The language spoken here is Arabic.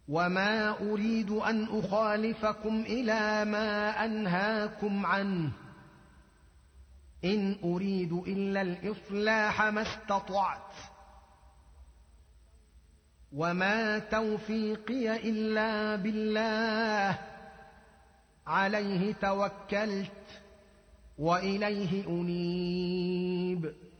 وما أريد أن أخالفكم إلى ما أنهاكم عنه، إن أريد إلا الإصلاح ما استطعت، وما توفيقي إلا بالله، عليه توكلت وإليه أنيب.